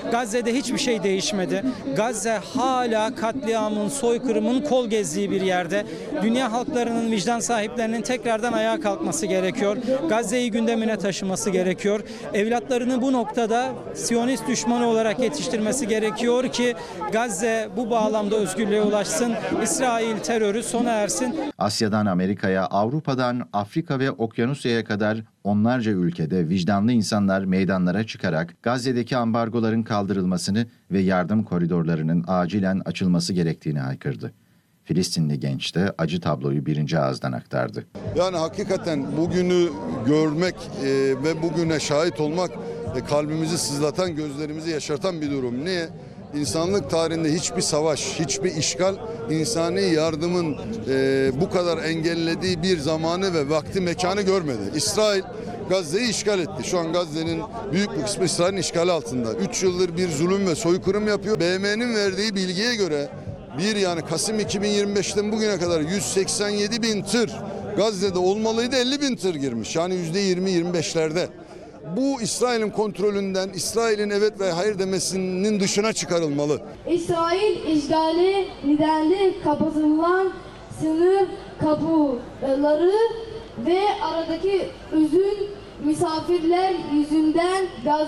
Gazze'de hiçbir şey değişmedi. Gazze hala katliamın, soykırımın kol gezdiği bir yerde. Dünya halklarının, vicdan sahiplerinin tekrardan ayağa kalkması gerekiyor. Gazze'yi gündemine taşıması gerekiyor. Evlatlarını bu noktada Siyonist düşmanı olarak yetiştirmesi gerekiyor ki Gazze bu bağlamda özgürlüğe ulaşsın. İsrail terörü sona ersin. Asya'dan Amerika'ya, Avrupa'dan Afrika ve Okyanusya'ya kadar onlarca ülkede vicdanlı insanlar meydanlara çıkarak Gazze'deki ambargoların kaldırılmasını ve yardım koridorlarının acilen açılması gerektiğini haykırdı. Filistinli genç de acı tabloyu birinci ağızdan aktardı. Yani hakikaten bugünü görmek ve bugüne şahit olmak kalbimizi sızlatan, gözlerimizi yaşartan bir durum. Niye? İnsanlık tarihinde hiçbir savaş, hiçbir işgal insani yardımın bu kadar engellediği bir zamanı ve vakti, mekanı görmedi. İsrail Gazze'yi işgal etti. Şu an Gazze'nin büyük bir kısmı İsrail'in işgali altında. 3 yıldır bir zulüm ve soykırım yapıyor. BM'nin verdiği bilgiye göre Kasım 2025'ten bugüne kadar 187 bin tır Gazze'de olmalıydı, 50 bin tır girmiş. Yani %20-25'lerde. Bu İsrail'in kontrolünden, İsrail'in evet ve hayır demesinin dışına çıkarılmalı. İsrail işgali nedeniyle kapatılan sınır kapıları ve aradaki uzun misafirler yüzünden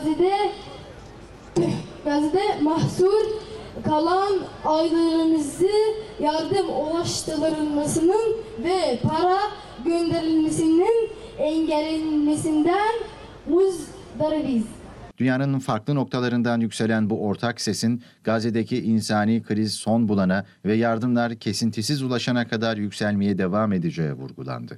Gazze'de mahsur kalan ailelerimize yardım ulaştırılmasının ve para gönderilmesinin engellenmesinden muzdaribiz. Dünyanın farklı noktalarından yükselen bu ortak sesin Gazze'deki insani kriz son bulana ve yardımlar kesintisiz ulaşana kadar yükselmeye devam edeceği vurgulandı.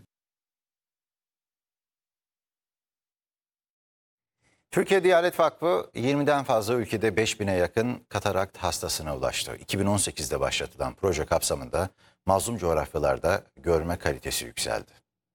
Türkiye Diyanet Vakfı 20'den fazla ülkede 5000'e yakın katarakt hastasına ulaştı. 2018'de başlatılan proje kapsamında mazlum coğrafyalarda görme kalitesi yükseldi.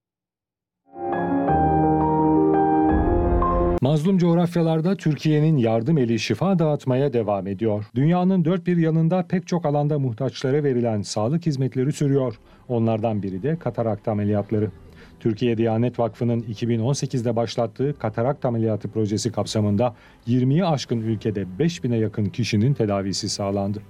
Mazlum coğrafyalarda Türkiye'nin yardım eli şifa dağıtmaya devam ediyor. Dünyanın dört bir yanında pek çok alanda muhtaçlara verilen sağlık hizmetleri sürüyor. Onlardan biri de katarakt ameliyatları. Türkiye Diyanet Vakfı'nın 2018'de başlattığı katarakt ameliyatı projesi kapsamında 20'yi aşkın ülkede 5000'e yakın kişinin tedavisi sağlandı.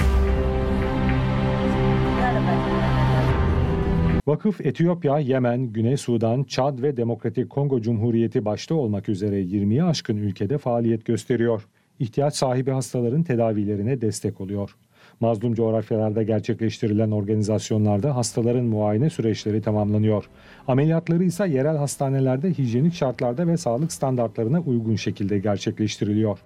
Vakıf Etiyopya, Yemen, Güney Sudan, Çad ve Demokratik Kongo Cumhuriyeti başta olmak üzere 20'ye aşkın ülkede faaliyet gösteriyor. İhtiyaç sahibi hastaların tedavilerine destek oluyor. Mazlum coğrafyalarda gerçekleştirilen organizasyonlarda hastaların muayene süreçleri tamamlanıyor. Ameliyatları ise yerel hastanelerde hijyenik şartlarda ve sağlık standartlarına uygun şekilde gerçekleştiriliyor.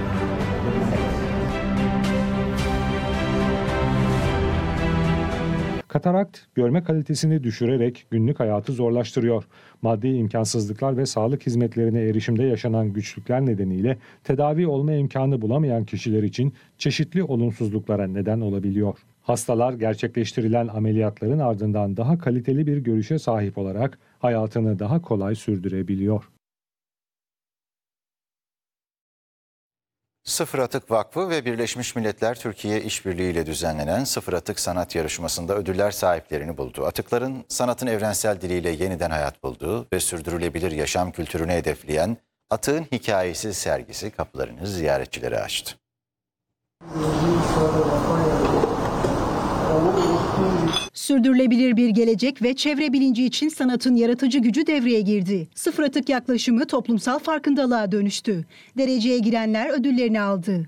Katarakt, görme kalitesini düşürerek günlük hayatı zorlaştırıyor. Maddi imkansızlıklar ve sağlık hizmetlerine erişimde yaşanan güçlükler nedeniyle tedavi olma imkanı bulamayan kişiler için çeşitli olumsuzluklara neden olabiliyor. Hastalar gerçekleştirilen ameliyatların ardından daha kaliteli bir görüşe sahip olarak hayatını daha kolay sürdürebiliyor. Sıfır Atık Vakfı ve Birleşmiş Milletler Türkiye İşbirliği ile düzenlenen Sıfır Atık Sanat Yarışması'nda ödüller sahiplerini buldu. Atıkların sanatın evrensel diliyle yeniden hayat bulduğu ve sürdürülebilir yaşam kültürünü hedefleyen Atığın Hikayesi sergisi kapılarını ziyaretçilere açtı. Sürdürülebilir bir gelecek ve çevre bilinci için sanatın yaratıcı gücü devreye girdi. Sıfır atık yaklaşımı toplumsal farkındalığa dönüştü. Dereceye girenler ödüllerini aldı.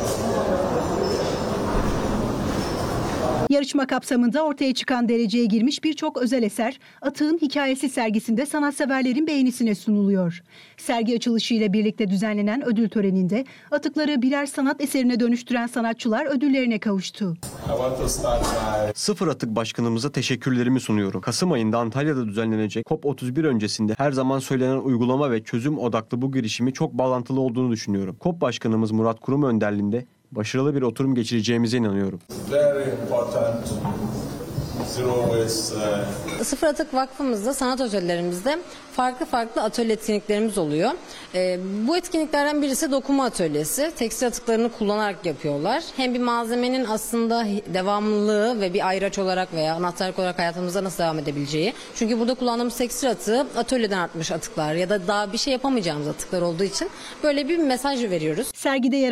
Yarışma kapsamında ortaya çıkan dereceye girmiş birçok özel eser Atığın Hikayesi sergisinde sanatseverlerin beğenisine sunuluyor. Sergi açılışıyla birlikte düzenlenen ödül töreninde atıkları birer sanat eserine dönüştüren sanatçılar ödüllerine kavuştu. Sıfır Atık Başkanımıza teşekkürlerimi sunuyorum. Kasım ayında Antalya'da düzenlenecek COP31 öncesinde her zaman söylenen uygulama ve çözüm odaklı bu girişimi çok bağlantılı olduğunu düşünüyorum. COP Başkanımız Murat Kurum önderliğinde başarılı bir oturum geçireceğimize inanıyorum. Sıfır Atık Vakfımızda, sanat atölyelerimizde farklı atölye etkinliklerimiz oluyor. Bu etkinliklerden birisi dokuma atölyesi. Tekstil atıklarını kullanarak yapıyorlar. Hem bir malzemenin aslında devamlılığı ve bir ayraç olarak veya anahtarlık olarak hayatımızda nasıl devam edebileceği. Çünkü burada kullandığımız tekstil atığı atölyeden artmış atıklar ya da daha bir şey yapamayacağımız atıklar olduğu için böyle bir mesaj veriyoruz. Sergide yer